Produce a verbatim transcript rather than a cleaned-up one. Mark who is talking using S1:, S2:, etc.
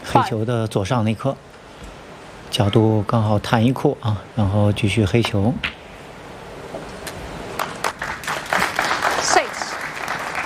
S1: 黑球的左上那颗，角度刚好探一库啊，然后继续黑球。